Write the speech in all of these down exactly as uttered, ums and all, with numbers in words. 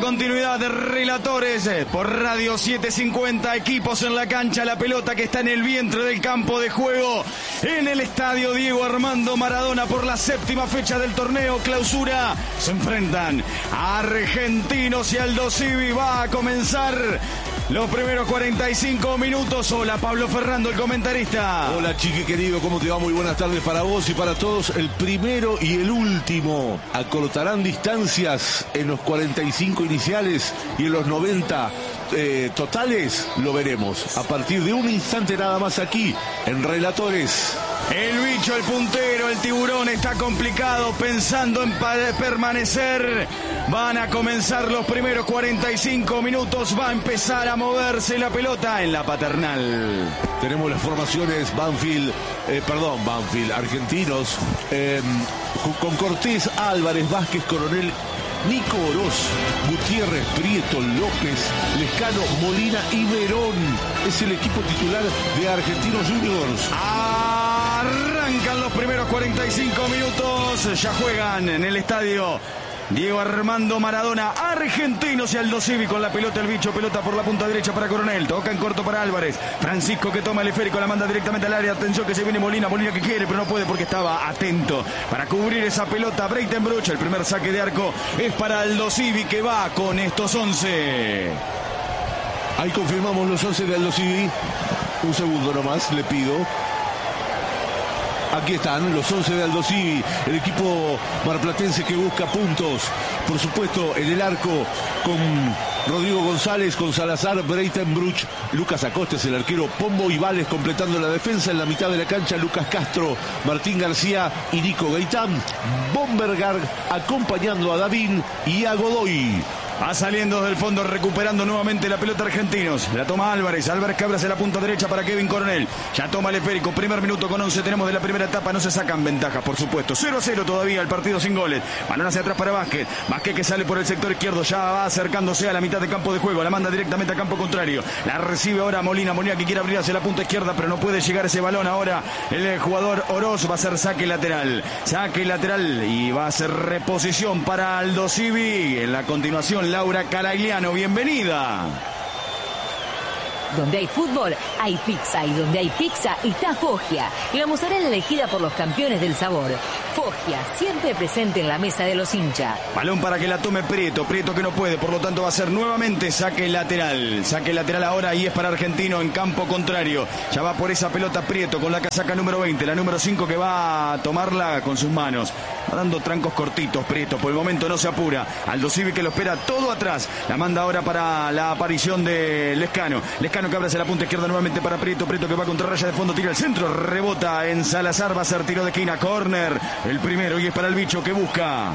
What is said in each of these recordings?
continuidad de Relatores por Radio setecientos cincuenta, equipos en la cancha, la pelota que está en el vientre del campo de juego en el estadio Diego Armando Maradona por la séptima fecha del torneo Clausura. Se enfrentan a Argentinos y Aldo Civi. Va a comenzar los primeros cuarenta y cinco minutos. Hola, Pablo Ferrando, el comentarista. Hola, chiqui querido, ¿cómo te va? Muy buenas tardes para vos y para todos. El primero y el último acortarán distancias en los cuarenta y cinco iniciales y en los noventa eh, totales. Lo veremos a partir de un instante nada más aquí en Relatores. El bicho, el puntero, el tiburón está complicado, pensando en permanecer. Van a comenzar los primeros cuarenta y cinco minutos. Va a empezar a moverse la pelota en la Paternal. Tenemos las formaciones Banfield, eh, perdón, Banfield, Argentinos, eh, con Cortés, Álvarez, Vázquez, Coronel, Nico Oroz, Gutiérrez, Prieto, López, Lescano, Molina y Verón. Es el equipo titular de Argentinos Juniors. Arrancan los primeros cuarenta y cinco minutos. Ya juegan en el estadio Diego Armando Maradona. Argentinos y Aldo Civi con la pelota, el bicho, pelota por la punta derecha para Coronel, toca en corto para Álvarez, Francisco que toma el esférico, la manda directamente al área, atención que se viene Molina, Molina que quiere pero no puede porque estaba atento para cubrir esa pelota. Breitenbruch, el primer saque de arco es para Aldo Civi que va con estos once. Ahí confirmamos los once de Aldo Civi. Un segundo nomás, le pido. Aquí están los once de Aldo Civi, el equipo marplatense que busca puntos. Por supuesto, en el arco con Rodrigo González, con Salazar, Breitenbruch, Lucas Acosta es el arquero, Pombo y Vales completando la defensa. En la mitad de la cancha, Lucas Castro, Martín García y Nico Gaitán. Bombergar acompañando a Davín y a Godoy. Va saliendo del fondo, recuperando nuevamente la pelota Argentinos. La toma Álvarez. Álvarez que abre hacia la punta derecha para Kevin Coronel. Ya toma el esférico. Primer minuto con once tenemos de la primera etapa. No se sacan ventajas, por supuesto. cero a cero todavía el partido sin goles. Balón hacia atrás para Vázquez. Vázquez que sale por el sector izquierdo. Ya va acercándose a la mitad de campo de juego. La manda directamente a campo contrario. La recibe ahora Molina. Molina que quiere abrir hacia la punta izquierda, pero no puede llegar ese balón. Ahora el jugador Oroz va a hacer saque lateral. Saque lateral y va a hacer reposición para Aldo Civi. En la continuación, Laura Caragliano, bienvenida. Donde hay fútbol, hay pizza. Y donde hay pizza, está Foggia. La mozzarella elegida por los campeones del sabor. Foggia, siempre presente en la mesa de los hinchas. Balón para que la tome Prieto. Prieto que no puede, por lo tanto va a ser nuevamente saque lateral. Saque lateral ahora y es para Argentino en campo contrario. Ya va por esa pelota Prieto con la casaca número veinte. La número cinco que va a tomarla con sus manos. Va dando trancos cortitos Prieto. Por el momento no se apura. Aldo Civi que lo espera todo atrás. La manda ahora para la aparición de Lescano. Lescano que abre hacia la punta izquierda nuevamente para Prieto. Prieto que va contra raya de fondo, tira el centro, rebota en Salazar, va a ser tiro de esquina, córner, el primero y es para el bicho que busca.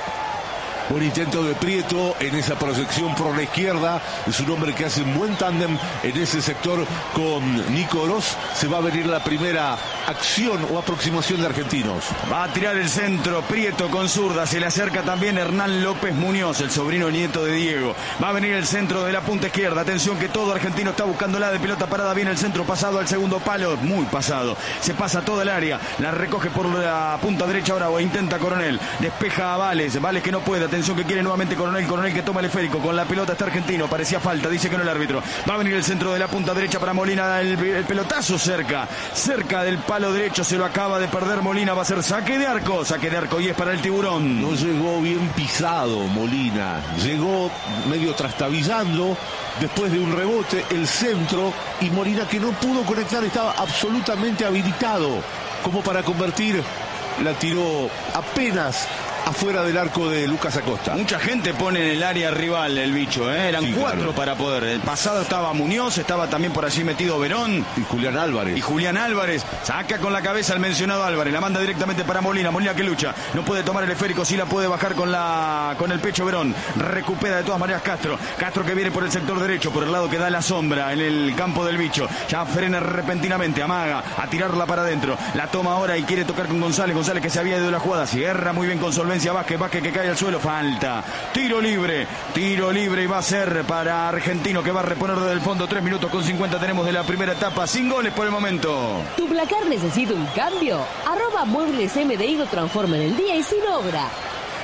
Un intento de Prieto en esa proyección por la izquierda. Es un hombre que hace un buen tándem en ese sector con Nico Oroz. Se va a venir la primera acción o aproximación de Argentinos. Va a tirar el centro Prieto con zurda. Se le acerca también Hernán López Muñoz, el sobrino nieto de Diego. Va a venir el centro de la punta izquierda. Atención que todo Argentino está buscando la de pelota parada. Viene el centro pasado al segundo palo. Muy pasado. Se pasa toda el área. La recoge por la punta derecha ahora o intenta Coronel. Despeja a Vales. Vales que no puede. Atención que quiere nuevamente Coronel, Coronel que toma el esférico, con la pelota está Argentino, parecía falta, dice que no el árbitro. Va a venir el centro de la punta derecha para Molina, el, el pelotazo cerca, cerca del palo derecho, se lo acaba de perder Molina, va a ser saque de arco, saque de arco y es para el tiburón. No llegó bien pisado Molina, llegó medio trastabillando, después de un rebote, el centro, y Molina que no pudo conectar, estaba absolutamente habilitado, como para convertir, la tiró apenas afuera del arco de Lucas Acosta. Mucha gente pone en el área rival el bicho, ¿eh? Eran sí, cuatro claro. para poder. El pasado estaba Muñoz, estaba también por allí metido Verón. Y Julián Álvarez. Y Julián Álvarez. Saca con la cabeza el mencionado Álvarez. La manda directamente para Molina. Molina que lucha. No puede tomar el esférico, sí la puede bajar con la con el pecho Verón. Recupera de todas maneras Castro. Castro que viene por el sector derecho, por el lado que da la sombra en el campo del bicho. Ya frena repentinamente, amaga a tirarla para adentro. La toma ahora y quiere tocar con González. González que se había ido de la jugada. Cierra muy bien con solvencia Vázquez. Vázquez que cae al suelo. Falta. Tiro libre. Tiro libre y va a ser para Argentino que va a reponer desde el fondo. tres minutos con cincuenta tenemos de la primera etapa. Sin goles por el momento. ¿Tu placar necesita un cambio? Arroba Muebles M D I lo transforma en el día y sin obra.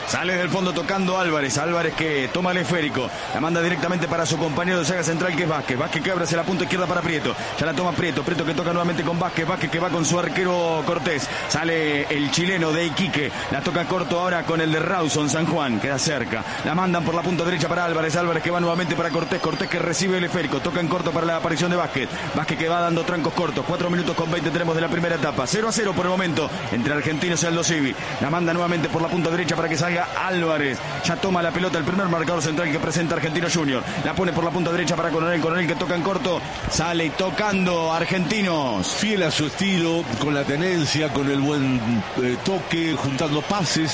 Sale del fondo tocando Álvarez. Álvarez que toma el esférico. La manda directamente para su compañero de saga central que es Vázquez. Vázquez que abre hacia la punta izquierda para Prieto. Ya la toma Prieto. Prieto que toca nuevamente con Vázquez. Vázquez que va con su arquero Cortés. Sale el chileno de Iquique. La toca corto ahora con el de Rawson San Juan. Queda cerca. La mandan por la punta derecha para Álvarez. Álvarez que va nuevamente para Cortés. Cortés que recibe el esférico. Toca en corto para la aparición de Vázquez. Vázquez que va dando trancos cortos. cuatro minutos con veinte tenemos de la primera etapa. cero a cero por el momento entre Argentinos y Aldo Civi. La manda nuevamente por la punta derecha para que salga Álvarez. Ya toma la pelota el primer marcador central que presenta Argentino Junior. La pone por la punta derecha para Coronel. Coronel que toca en corto. Sale tocando Argentinos. Fiel a su estilo, con la tenencia, con el buen eh, toque, juntando pases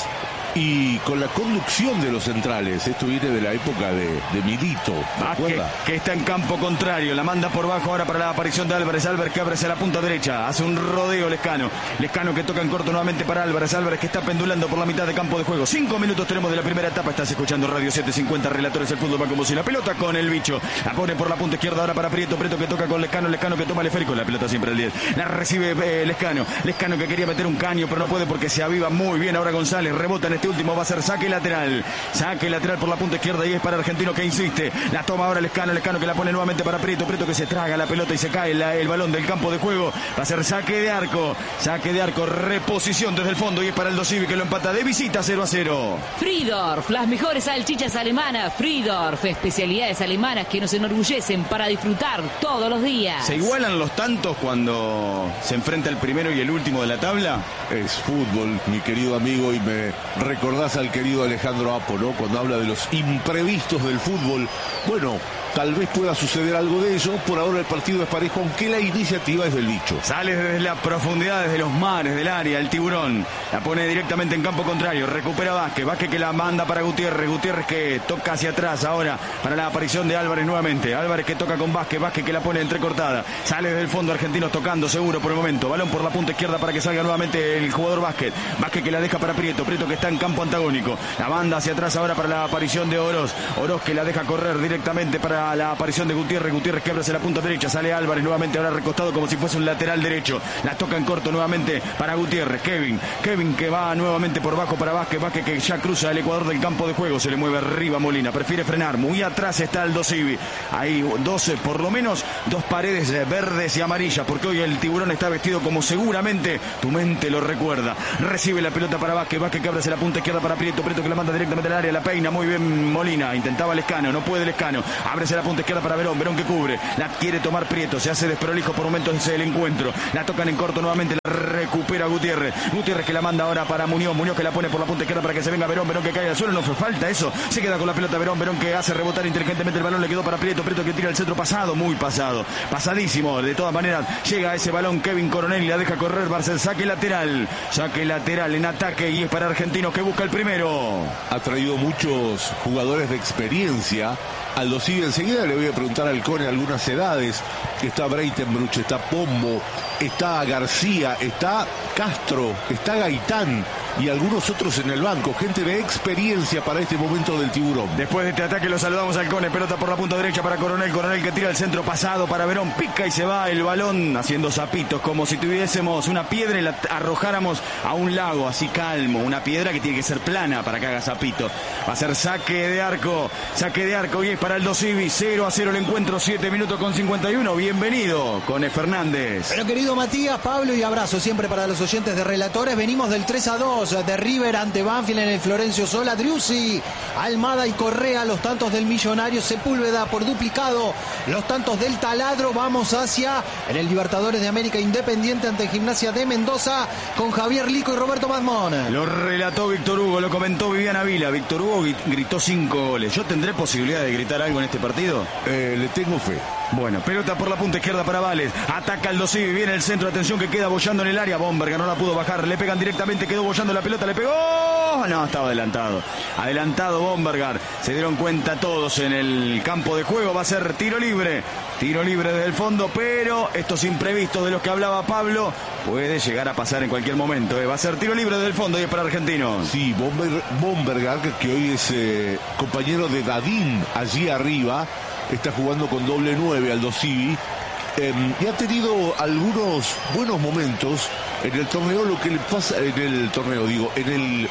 y con la conducción de los centrales. Esto viene de la época de, de Milito. Vázquez que está en campo contrario. La manda por bajo ahora para la aparición de Álvarez. Álvarez que abre hacia la punta derecha. Hace un rodeo Lescano. Lescano que toca en corto nuevamente para Álvarez. Álvarez que está pendulando por la mitad de campo de juego. Cinco minutos tenemos de la primera etapa. Estás escuchando Radio setecientos cincuenta. Relatores del fútbol va como si la pelota con el bicho. La pone por la punta izquierda ahora para Prieto. Prieto que toca con Lescano. Lescano que toma el esférico. La pelota siempre al diez. La recibe eh, Lescano. Lescano que quería meter un caño pero no puede porque se aviva muy bien ahora González. Rebota en este último. Va a ser saque lateral. Saque lateral por la punta izquierda y es para Argentino que insiste. La toma ahora Lescano. Lescano que la pone nuevamente para Prieto. Prieto que se traga la pelota y se cae la, el balón del campo de juego. Va a ser saque de arco. Saque de arco. Reposición desde el fondo y es para Aldo Civi que lo empata de visita cero a cero. Friedorf, las mejores salchichas alemanas. Friedorf, especialidades alemanas que nos enorgullecen para disfrutar todos los días. ¿Se igualan los tantos cuando se enfrenta el primero y el último de la tabla? Es fútbol, mi querido amigo, y me recordás al querido Alejandro Apo, ¿no? Cuando habla de los imprevistos del fútbol. Bueno, tal vez pueda suceder algo de eso. Por ahora el partido es parejo, aunque la iniciativa es del bicho. Sale desde las profundidades de los mares del área el tiburón. La pone directamente en campo contrario. Recupera Vázquez. Vázquez que la manda para Gutiérrez. Gutiérrez que toca hacia atrás ahora para la aparición de Álvarez nuevamente. Álvarez que toca con Vázquez. Vázquez que la pone entrecortada. Sale desde el fondo Argentinos tocando seguro por el momento. Balón por la punta izquierda para que salga nuevamente el jugador Vázquez. Vázquez que la deja para Prieto. Prieto que está en campo antagónico. La manda hacia atrás ahora para la aparición de Oroz. Oroz que la deja correr directamente para la aparición de Gutiérrez. Gutiérrez que abre hacia la punta derecha. Sale Álvarez nuevamente ahora recostado como si fuese un lateral derecho. La toca en corto nuevamente para Gutiérrez. Kevin. Kevin que va nuevamente por bajo para Vázquez. Vázquez que ya cruza el ecuador del campo de juego. Se le mueve arriba Molina. Prefiere frenar. Muy atrás está Aldo Civi. Ahí doce, por lo menos dos paredes verdes y amarillas. Porque hoy el tiburón está vestido como seguramente tu mente lo recuerda. Recibe la pelota para Vázquez. Vázquez que abre hacia la punta izquierda para Prieto. Prieto que la manda directamente al área. La peina muy bien Molina. Intentaba Lescano. No puede Lescano. Abre hacia la punta izquierda para Verón. Verón que cubre. La quiere tomar Prieto. Se hace desprolijo por momentos el encuentro. La tocan en corto nuevamente. La recupera Gutiérrez. Gutiérrez que la manda ahora para Muñoz. Muñoz que la pone por la punta izquierda para que se venga Verón. Verón que cae al suelo. No fue falta eso. Se queda con la pelota Verón. Verón que hace rebotar inteligentemente el balón. Le quedó para Prieto. Prieto que tira el centro pasado. Muy pasado. Pasadísimo. De todas maneras llega a ese balón Kevin Coronel y la deja correr. Barcel. Saque lateral. Saque lateral en ataque y es para Argentinos que busca el primero. Ha traído muchos jugadores de experiencia. Aldo Civi, enseguida le voy a preguntar al Cone algunas edades. Está Breitenbruch, está Pombo, está García, está Castro, está Gaitán y algunos otros en el banco. Gente de experiencia para este momento del tiburón. Después de este ataque lo saludamos al Cone. Pelota por la punta derecha para Coronel. Coronel que tira el centro pasado para Verón. Pica y se va el balón haciendo zapitos como si tuviésemos una piedra y la arrojáramos a un lago así calmo. Una piedra que tiene que ser plana para que haga zapito. Va a ser saque de arco. Saque de arco y es para Aldo Civi. cero a cero el encuentro. siete minutos con cincuenta y uno. Bienvenido, Cone Fernández. Pero querido Matías, Pablo y abrazo siempre para los oyentes de Relatores. Venimos del tres a dos de River ante Banfield en el Florencio Sola. Driussi, Almada y Correa, los tantos del Millonario. Sepúlveda por duplicado, los tantos del Taladro. Vamos hacia en el Libertadores de América Independiente ante Gimnasia de Mendoza con Javier Lico y Roberto Mazmón. Lo relató Víctor Hugo, lo comentó Viviana Vila. Víctor Hugo gritó cinco goles. ¿Yo tendré posibilidad de gritar algo en este partido? Eh, le tengo fe. Bueno, pelota por la punta izquierda para Vales. Ataca Aldo Civi, viene el centro. Atención que queda bollando en el área. Bomberga no la pudo bajar. Le pegan directamente, quedó bollando la pelota. Le pegó. No, estaba adelantado. Adelantado Bombergar. Se dieron cuenta todos en el campo de juego. Va a ser tiro libre. Tiro libre desde el fondo, pero estos imprevistos de los que hablaba Pablo puede llegar a pasar en cualquier momento. ¿eh? Va a ser tiro libre desde el fondo y es para Argentinos. Sí, Bomber, Bombergar, que hoy es eh, compañero de Dadín allí arriba. Está jugando con doble nueve Aldo Civi. Eh, y ha tenido algunos buenos momentos en el torneo. Lo que le pasa en el torneo, digo, en el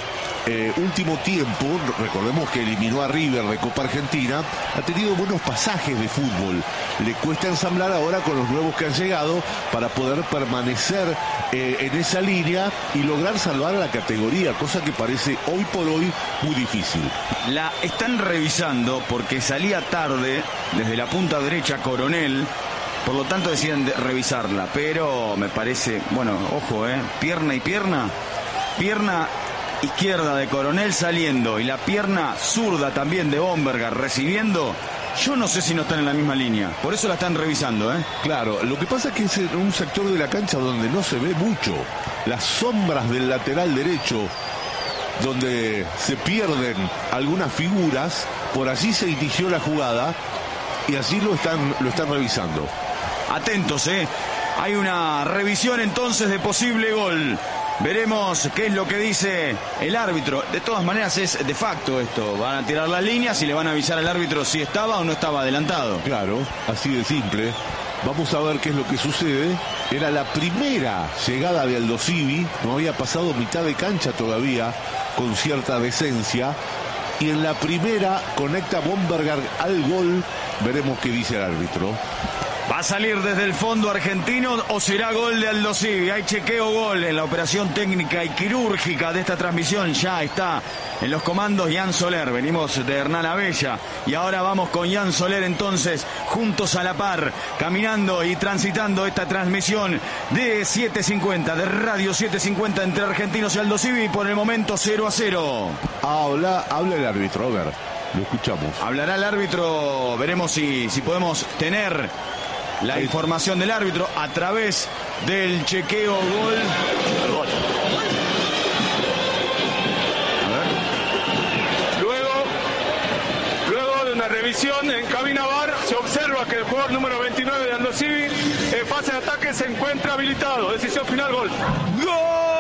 eh, último tiempo, recordemos que eliminó a River de Copa Argentina, ha tenido buenos pasajes de fútbol. Le cuesta ensamblar ahora con los nuevos que han llegado para poder permanecer eh, en esa línea y lograr salvar a la categoría, cosa que parece hoy por hoy muy difícil. La están revisando porque salía tarde desde la punta derecha Coronel, por lo tanto deciden de revisarla, pero me parece, bueno, ojo, eh, pierna y pierna, pierna izquierda de Coronel saliendo y la pierna zurda también de Bomberger recibiendo. Yo no sé si no están en la misma línea, por eso la están revisando, ¿eh? Claro, lo que pasa es que es en un sector de la cancha donde no se ve mucho. Las sombras del lateral derecho, donde se pierden algunas figuras, por allí se inició la jugada y así lo están, lo están revisando. Atentos, ¿eh? Hay una revisión entonces de posible gol. Veremos qué es lo que dice el árbitro. De todas maneras es de facto esto. Van a tirar las líneas y le van a avisar al árbitro si estaba o no estaba adelantado. Claro, así de simple. Vamos a ver qué es lo que sucede. Era la primera llegada de Aldosivi. No había pasado mitad de cancha todavía, con cierta decencia. Y en la primera conecta Bomberger al gol. Veremos qué dice el árbitro. ¿Va a salir desde el fondo argentino o será gol de Aldosivi? Hay chequeo gol en la operación técnica y quirúrgica de esta transmisión. Ya está en los comandos Jan Soler. Venimos de Hernán Abella y ahora vamos con Jan Soler entonces juntos a la par, caminando y transitando esta transmisión de siete cincuenta, de Radio siete cincuenta entre Argentinos y Aldosivi. Por el momento cero a cero. Habla, habla el árbitro, a ver, lo escuchamos. Hablará el árbitro, veremos si, si podemos tener la información del árbitro a través del chequeo gol. Luego, luego de una revisión en cabina V A R, se observa que el jugador número veintinueve de Aldosivi en fase de ataque se encuentra habilitado. Decisión final, gol. ¡Gol!